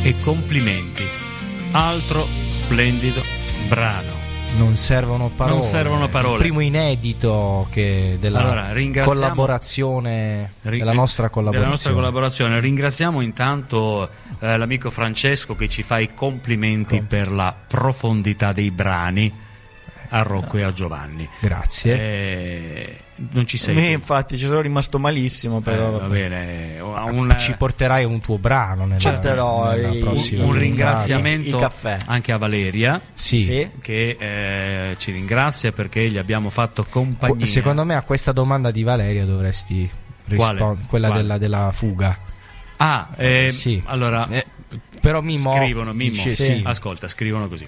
e complimenti. Altro splendido brano. Non servono parole. Non servono parole. Il primo inedito della collaborazione, della nostra collaborazione. Ringraziamo intanto l'amico Francesco che ci fa i complimenti per la profondità dei brani a Rocco e a Giovanni. Grazie. Non ci sei. Infatti ci sono rimasto malissimo, però va bene. Ci porterai un tuo brano nella prossima. Un ringraziamento il caffè. Anche a Valeria, sì. Che ci ringrazia perché gli abbiamo fatto compagnia. Secondo me a questa domanda di Valeria dovresti rispondere, quella della fuga. Sì. Allora, però Mimmo scrivono, sì. Ascolta, scrivono così.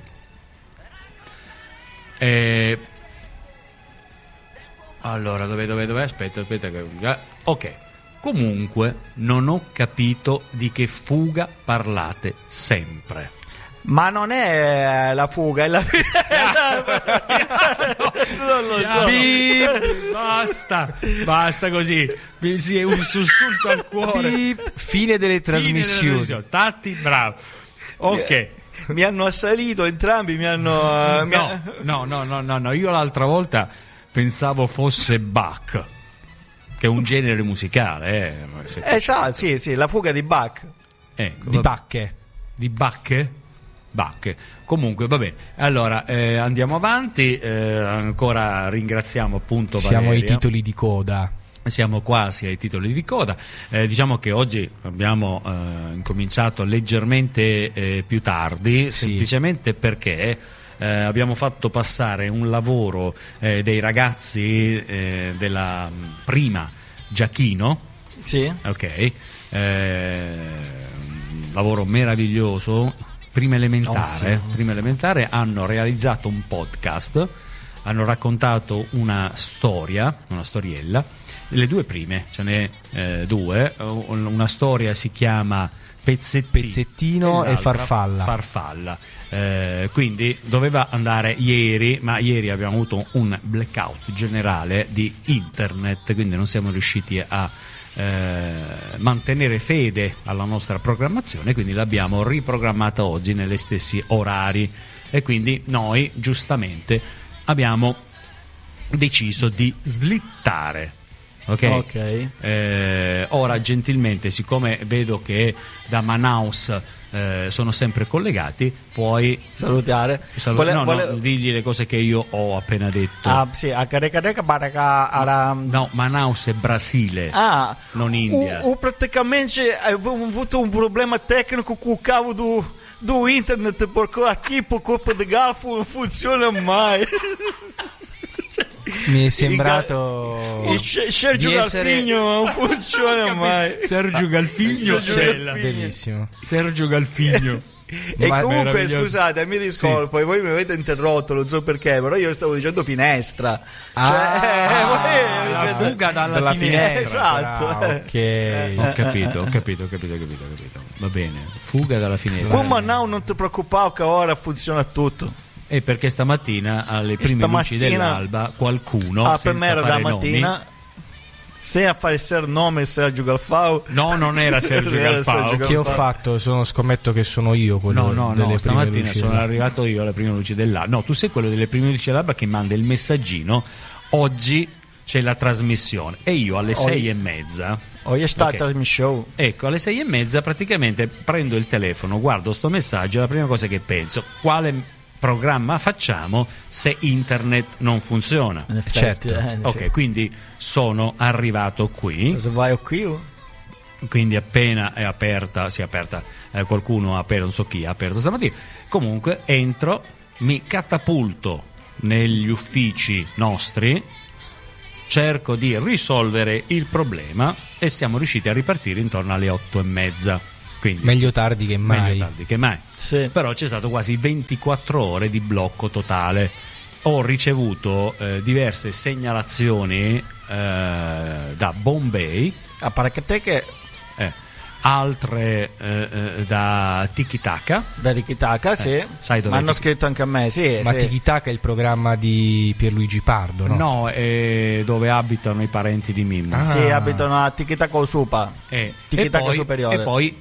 Allora, dove? Aspetta. Ok. Comunque, non ho capito di che fuga parlate sempre. Ma non è la fuga, è la non lo so. Basta così. Sì, è un sussulto al cuore. Fine delle trasmissioni. Stati bravo. Ok. Mi hanno assalito entrambi, No, io l'altra volta pensavo fosse Bach, che è un genere musicale. Esatto, sì, la fuga di Bach. Di Bacche. Di Bacche. Comunque va bene. Allora andiamo avanti. Ancora ringraziamo appunto Valeria. Siamo ai titoli di coda. Siamo quasi ai titoli di coda. Diciamo che oggi abbiamo incominciato leggermente più tardi, semplicemente perché abbiamo fatto passare un lavoro dei ragazzi della prima Giachino. Sì. Ok. Un lavoro meraviglioso. Prima elementare hanno realizzato un podcast, hanno raccontato una storiella. Le due prime, ce n'è due. Una storia si chiama Pezzettino e Farfalla. Quindi doveva andare ieri, ma ieri abbiamo avuto un blackout generale di internet, quindi non siamo riusciti a mantenere fede alla nostra programmazione, quindi l'abbiamo riprogrammata oggi negli stessi orari e quindi noi giustamente abbiamo deciso di slittare. Ok. Ora gentilmente, siccome vedo che da Manaus sono sempre collegati, puoi salutare. Digli le cose che io ho appena detto. No, Manaus è Brasile, non India. Praticamente avevo avuto un problema tecnico con il cavo do internet, perché aqui por colpa di Galfo non funziona mai. Mi è sembrato Sergio Galfigno non funziona mai. Sergio Galfigno, bellissimo. Sergio Galfigno. E comunque scusate, mi discolpo, voi mi avete interrotto, non so perché, però io stavo dicendo finestra. La fuga dalla finestra. Esatto. Ok. Ho capito. Va bene, fuga dalla finestra. Come non ti preoccupare che ora funziona tutto. E perché stamattina alle prime luci dell'alba qualcuno per me era fare da mattina nomi, se a fare il nome Sergio Galfao. No, non era Sergio Galfao. Che ho fatto? Scommetto che sono io quello delle stamattina luci sono arrivato io alle prime luci dell'alba. No, tu sei quello delle prime luci dell'alba che manda il messaggino. Oggi c'è la trasmissione e io alle 6:30. Oggi è stata la show. Ecco, alle 6:30 praticamente prendo il telefono, guardo sto messaggio e la prima cosa che penso: quale programma facciamo se internet non funziona? Certo. Ok, quindi sono arrivato qui. Vai qui? Quindi appena si è aperta, qualcuno ha aperto, non so chi ha aperto stamattina. Comunque entro, mi catapulto negli uffici nostri, cerco di risolvere il problema e siamo riusciti a ripartire intorno alle 8:30. Quindi, meglio tardi che mai. Sì. Però c'è stato quasi 24 ore di blocco totale. Ho ricevuto diverse segnalazioni da Bombay altre da Tiki Taka. Da Tiki Taka, sì. Sai dove? Ma hanno scritto anche a me, sì. Ma sì. Tiki Taka è il programma di Pierluigi Pardo, no? No, è dove abitano i parenti di Mimmo. Sì, abitano a Tiki Taka Supa. Tiki Taka superiore. E poi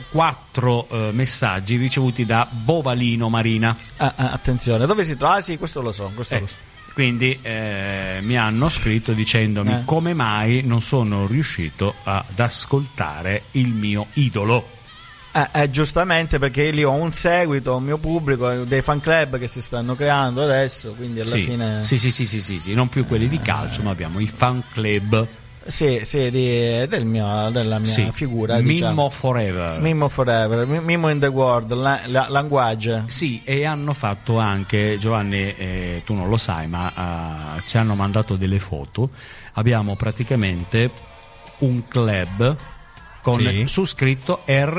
4 messaggi ricevuti da Bovalino Marina. Attenzione, dove si trova? Ah sì, questo lo so. Quindi mi hanno scritto dicendomi come mai non sono riuscito ad ascoltare il mio idolo. Giustamente, perché lì ho un seguito, un mio pubblico, dei fan club che si stanno creando adesso, quindi alla fine... Sì, non più quelli di calcio, ma abbiamo i fan club. Sì, della mia figura, Mimmo diciamo. Forever. Mimmo in the world, language. Sì, e hanno fatto anche, Giovanni, tu non lo sai, ma ci hanno mandato delle foto. Abbiamo praticamente un club con su scritto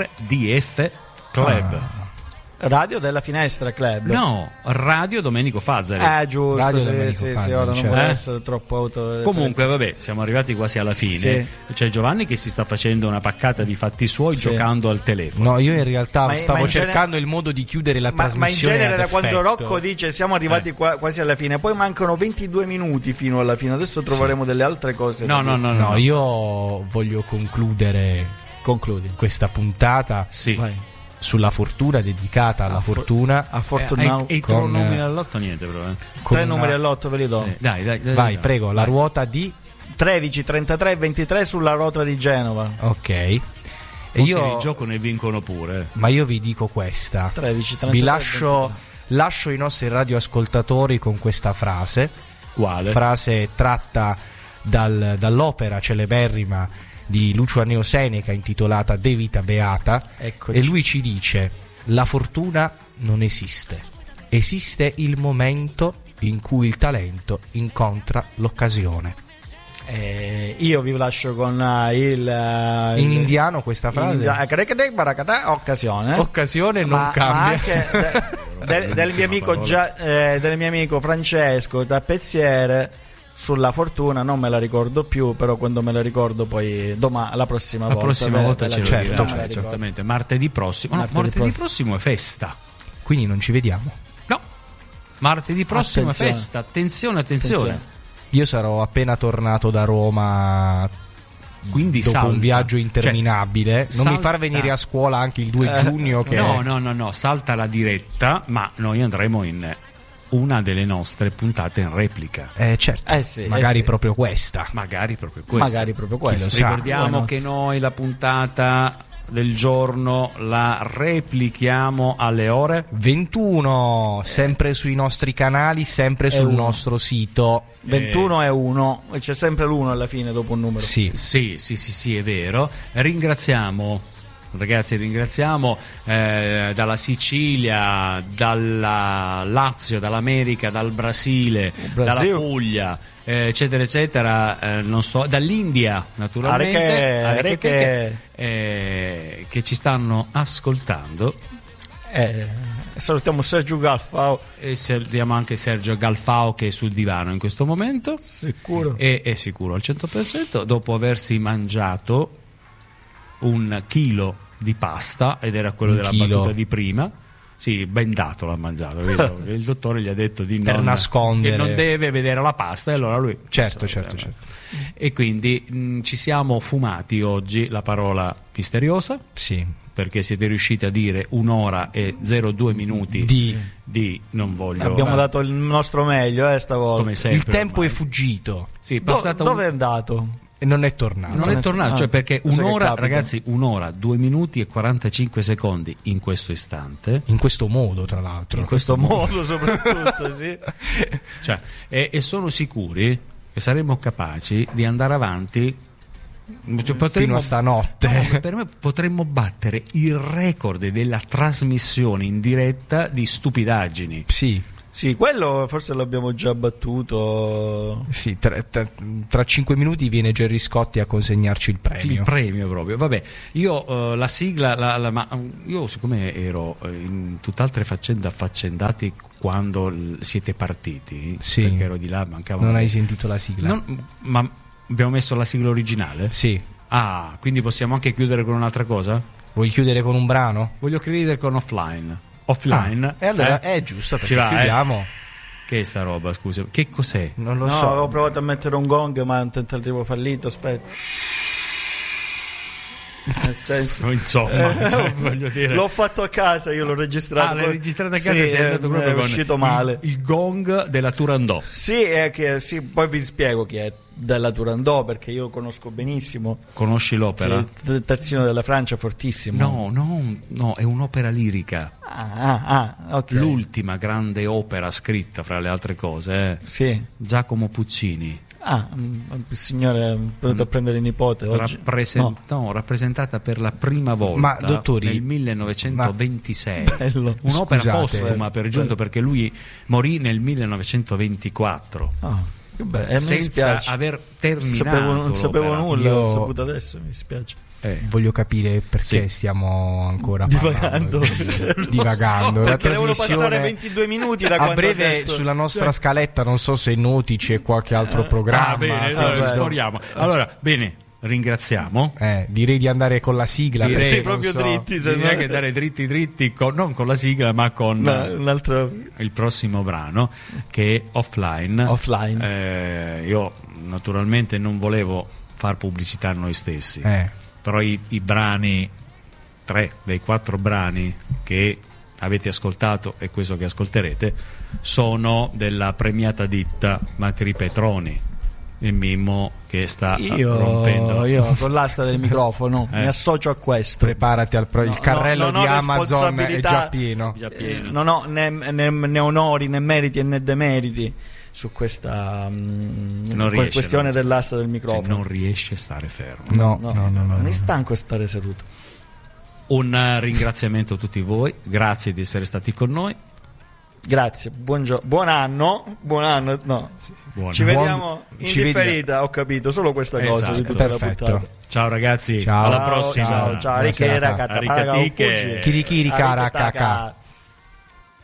RDF Club. Radio della Finestra Club. No, Radio Domenico Fazzari. Giusto. Radio sì, Domenico sì, Fazzari, ora non certo. vuole essere troppo auto. Comunque, vabbè, siamo arrivati quasi alla fine. Sì. C'è Giovanni che si sta facendo una paccata di fatti suoi giocando al telefono. No, io in realtà stavo in cercando il modo di chiudere la trasmissione. Ma in genere, da quando effetto. Rocco dice siamo arrivati quasi alla fine, poi mancano 22 minuti fino alla fine. Adesso troveremo delle altre cose. No, io voglio concludere. Concludi questa puntata. Sì. Vai. Sulla fortuna, dedicata alla fortuna. A Fortuna. E i 3 numeri all'otto niente proprio. 3 numeri all'otto ve li do. Sì. Dai. Vai, prego, la ruota di 13, 33 e 23 sulla ruota di Genova. Ok. E io gioco ne vincono pure. Ma io vi dico questa. 13, 33, vi lascio i nostri radioascoltatori con questa frase. Quale? Frase tratta dall'opera celeberrima di Lucio Anneo Seneca intitolata De Vita Beata. Eccoci. E lui ci dice: la fortuna non esiste il momento in cui il talento incontra l'occasione. Io vi lascio con in indiano questa frase. Occasione non cambia. Ma anche del mio amico Francesco da Pezziere. Sulla fortuna non me la ricordo più, però quando me la ricordo poi la prossima volta ce lo dirà, certamente. Martedì prossimo. Martedì prossimo è festa. Quindi non ci vediamo. No. Martedì prossimo è festa. Attenzione. Io sarò appena tornato da Roma. Quindi dopo un viaggio interminabile, non mi far venire a scuola anche il 2 giugno che No, salta la diretta, ma noi andremo in una delle nostre puntate in replica. Certo. Magari proprio questa. Magari proprio questa. Ricordiamo che noi la puntata del giorno la replichiamo alle ore 21, sempre sui nostri canali, sempre sul nostro sito. 21 è 1, c'è sempre l'1 alla fine dopo un numero. Sì, è vero. Ringraziamo dalla Sicilia, dalla Lazio, dall'America, dal Brasile, dalla Puglia, eccetera, dall'India naturalmente, che ci stanno ascoltando. Salutiamo Sergio Galfao e salutiamo anche Sergio Galfao che è sul divano in questo momento. Sicuro? È sicuro al 100%, dopo aversi mangiato 1 chilo di pasta, ed era quello della battuta di prima. Sì, ben dato l'ha mangiato, vedo? Il dottore gli ha detto di per nascondere, che non deve vedere la pasta, e allora lui certo. E quindi ci siamo fumati oggi la parola misteriosa, sì, perché siete riusciti a dire 1 ora e 02 minuti di non voglio. Abbiamo dato il nostro meglio stavolta. Come sempre, il tempo ormai è fuggito. Sì, dove è andato? E non è tornato. Cioè, perché ragazzi, 1 ora, 2 minuti e 45 secondi in questo istante. In questo modo, tra l'altro. In questo modo, soprattutto, sì. Cioè, e sono sicuri che saremo capaci di andare avanti. Fino a stanotte. No, per me potremmo battere il record della trasmissione in diretta di stupidaggini. Sì, quello forse l'abbiamo già battuto. Sì, tra 5 minuti viene Gerry Scotti a consegnarci il premio. Sì, il premio proprio. Vabbè, io la sigla, ma io siccome ero in tutt'altre faccende affaccendati quando siete partiti, perché ero di là, mancavano. Non hai sentito la sigla? Ma abbiamo messo la sigla originale? Sì. Ah, quindi possiamo anche chiudere con un'altra cosa? Vuoi chiudere con un brano? Voglio chiudere con Offline. E allora è giusto, perché Ci va, chiudiamo. Che è sta roba, scusa? Che cos'è? Non lo No, so. avevo provato a mettere un gong, ma è un tentativo fallito. Aspetta. Nel senso, Insomma, cioè, voglio dire. l'ho fatto a casa, io l'ho registrato. L'hai registrato a casa e Sì, sei andato proprio è con uscito male. il gong della Turandot. Sì, è che sì, poi vi spiego chi è della Turandot, perché io conosco benissimo. Conosci l'opera? Sì, il terzino della Francia, fortissimo. No, è un'opera lirica. Ok. L'ultima grande opera scritta, fra le altre cose, Sì. Giacomo Puccini. Il signore è venuto a prendere il nipote oggi. Rappresentata per la prima volta Ma, dottori, nel 1926. Bello. Un'opera Scusate, postuma per giunto, perché lui morì nel 1924 Che bello. Mi senza dispiace. aver terminato Non sapevo l'opera. nulla, Io- l'ho saputo adesso, mi dispiace. Voglio capire perché Sì. stiamo ancora Divagando. divagando. La Perché devono trasmissione passare 22 minuti da a quando ho breve detto. sulla nostra scaletta, non so se noti c'è qualche altro programma. Bene, allora, vabbè. sforiamo. Allora, bene, ringraziamo. Direi di andare con la sigla. Direi perché proprio non so. dritti, se Direi no- che dare dritti non con la sigla, ma con No, un altro il prossimo brano, che è Offline. Io naturalmente non volevo far pubblicità a noi stessi, però i brani, 3 dei 4 brani che avete ascoltato e questo che ascolterete sono della premiata ditta Macri Petroni, il Mimmo che sta rompendo. Io con l'asta del microfono mi associo a questo. Preparati il carrello non di ho Amazon è responsabilità. già pieno. Già pieno. Non ho né onori né meriti né demeriti su questa riesce, questione no? dell'asta del Cioè, microfono. non riesce a stare fermo. No. Mi stanco stare seduto. Un ringraziamento a tutti voi, grazie di essere stati con noi. Grazie, buon anno. No. Buon Ci vediamo in ci differita, ho capito, solo questa cosa Esatto. di tutta la Perfetto. puntata. Ciao ragazzi, Ciao. alla prossima. Ciao, Buona Ricchera, serata. Catapara, Aricatiche. Upugi. Kirikiri Arikataka. Karakaka.